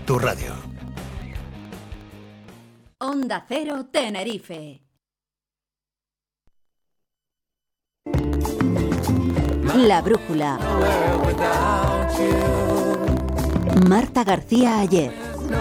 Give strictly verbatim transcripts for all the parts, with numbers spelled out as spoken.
tu radio. Onda Cero Tenerife. La brújula. Marta García Ayer.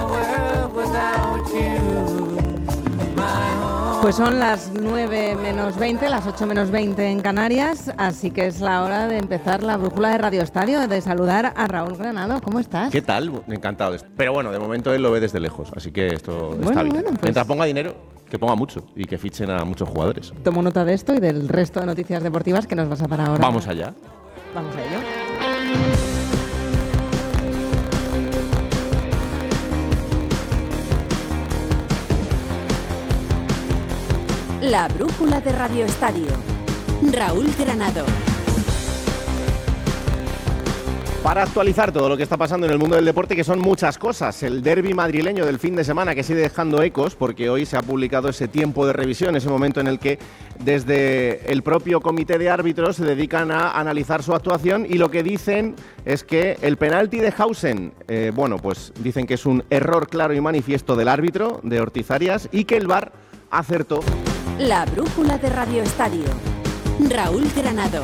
Pues son las nueve menos veinte, las ocho menos veinte en Canarias, así que es la hora de empezar la brújula de Radio Estadio, de saludar a Raúl Granado. ¿Cócómo estás? ¿Qué tal? Encantado. Pero bueno, de momento él lo ve desde lejos, así que esto Bueno, está bien. bueno, pues- Mientras ponga dinero, que ponga mucho y que fichen a muchos jugadores. Tomo nota de esto y del resto de noticias deportivas que nos vas a dar ahora. Vamos allá. Vamos a ello. La brújula de Radio Estadio. Raúl Granado. Para actualizar todo lo que está pasando en el mundo del deporte, que son muchas cosas. El derbi madrileño del fin de semana que sigue dejando ecos, porque hoy se ha publicado ese tiempo de revisión, ese momento en el que desde el propio comité de árbitros se dedican a analizar su actuación y lo que dicen es que el penalti de Hausen, eh, bueno, pues dicen que es un error claro y manifiesto del árbitro, de Ortiz Arias, y que el V A R acertó. La brújula de Radio Estadio. Raúl Granado.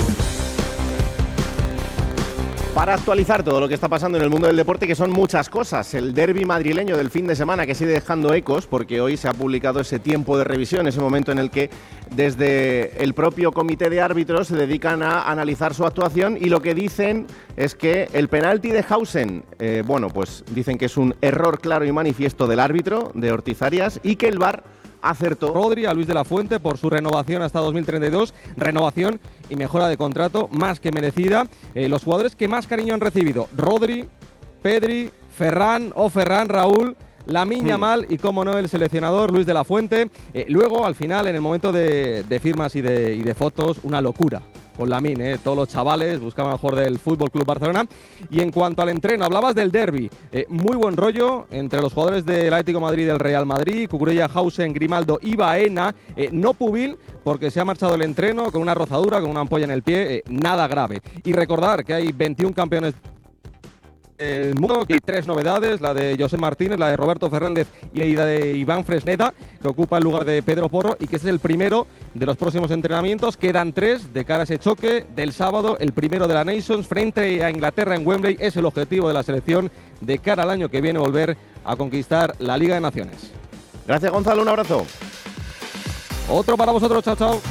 Para actualizar todo lo que está pasando en el mundo del deporte, que son muchas cosas. El derbi madrileño del fin de semana que sigue dejando ecos, porque hoy se ha publicado ese tiempo de revisión, ese momento en el que desde el propio comité de árbitros se dedican a analizar su actuación y lo que dicen es que el penalti de Hausen, eh, bueno, pues dicen que es un error claro y manifiesto del árbitro, de Ortiz Arias, y que el V A R acertó. Rodri a Luis de la Fuente por su renovación hasta dos mil treinta y dos, renovación y mejora de contrato más que merecida. Eh, los jugadores que más cariño han recibido: Rodri, Pedri, Ferran o Ferran, Raúl, Lamine Yamal y, como no, el seleccionador Luis de la Fuente. Eh, luego, al final, en el momento de, de firmas y de, y de fotos, una locura con Lamine, ¿eh? Todos los chavales buscaban mejor del Fútbol Club Barcelona. Y en cuanto al entreno, hablabas del derbi, eh, muy buen rollo entre los jugadores del Atlético de Madrid y del Real Madrid, Cucurella, Hausen, Grimaldo y Baena. Eh, no Pubil, porque se ha marchado el entreno con una rozadura, con una ampolla en el pie, eh, nada grave. Y recordar que hay veintiún campeones el mundo, que hay tres novedades: la de José Martínez, la de Roberto Fernández y la de Iván Fresneda, que ocupa el lugar de Pedro Porro y que es el primero de los próximos entrenamientos. Quedan tres de cara a ese choque del sábado, el primero de la Nations frente a Inglaterra en Wembley. Es el objetivo de la selección de cara al año que viene, volver a conquistar la Liga de Naciones. Gracias, Gonzalo, un abrazo. Otro para vosotros, chao, chao.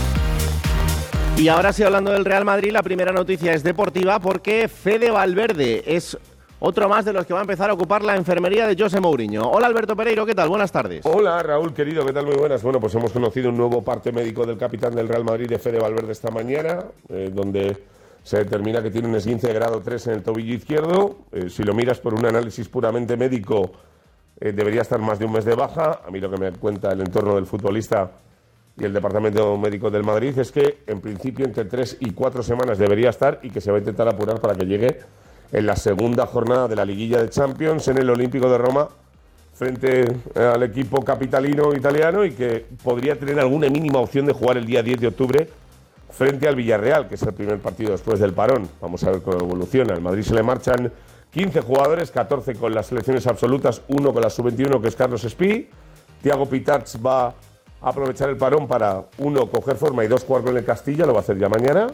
Y ahora sí, hablando del Real Madrid, la primera noticia es deportiva porque Fede Valverde es otro más de los que va a empezar a ocupar la enfermería de José Mourinho. Hola, Alberto Pereiro, ¿qué tal? Buenas tardes. Hola, Raúl, querido, ¿qué tal? Muy buenas. Bueno, pues hemos conocido un nuevo parte médico del capitán del Real Madrid, de Fede Valverde, esta mañana, eh, donde se determina que tiene un esguince de grado tres en el tobillo izquierdo. Eh, si lo miras por un análisis puramente médico, eh, debería estar más de un mes de baja. A mí lo que me cuenta el entorno del futbolista y el departamento médico del Madrid es que en principio entre tres y cuatro semanas debería estar y que se va a intentar apurar para que llegue en la segunda jornada de la liguilla de Champions en el Olímpico de Roma frente al equipo capitalino italiano, y que podría tener alguna mínima opción de jugar el día diez de octubre frente al Villarreal, que es el primer partido después del parón. Vamos a ver cómo evoluciona. Al Madrid se le marchan quince jugadores, catorce con las selecciones absolutas, uno con la sub veintiuno, que es Carlos Espí. Thiago Pitarch va aprovechar el parón para, uno, coger forma y dos, jugar con el Castilla, lo va a hacer ya mañana,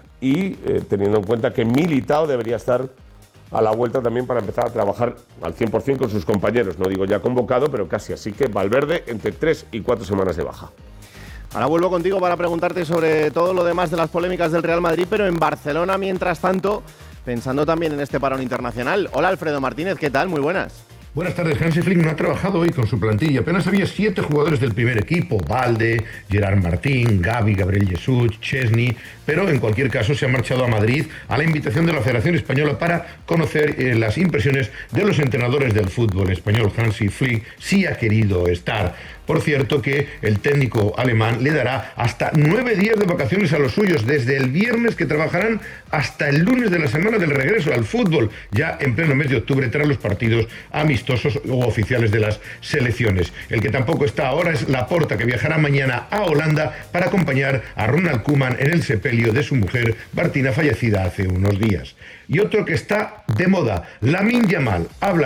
y eh, teniendo en cuenta que Militao debería estar a la vuelta también para empezar a trabajar al cien por cien con sus compañeros, no digo ya convocado, pero casi. Así que Valverde entre tres y cuatro semanas de baja. Ahora vuelvo contigo para preguntarte sobre todo lo demás de las polémicas del Real Madrid, pero en Barcelona, mientras tanto, pensando también en este parón internacional. Hola, Alfredo Martínez, ¿qué tal? Muy buenas. Buenas tardes. Hansi Flick no ha trabajado hoy con su plantilla. Apenas había siete jugadores del primer equipo: Valde, Gerard Martín, Gavi, Gabriel Jesús, Chesney. Pero en cualquier caso se ha marchado a Madrid a la invitación de la Federación Española para conocer eh, las impresiones de los entrenadores del fútbol español. Hansi Flick sí ha querido estar. Por cierto, que el técnico alemán le dará hasta nueve días de vacaciones a los suyos, desde el viernes, que trabajarán hasta el lunes de la semana del regreso al fútbol, ya en pleno mes de octubre, tras los partidos amistosos o oficiales de las selecciones. El que tampoco está ahora es Laporta, que viajará mañana a Holanda para acompañar a Ronald Koeman en el sepelio de su mujer, Martina, fallecida hace unos días. Y otro que está de moda, Lamine Yamal, habla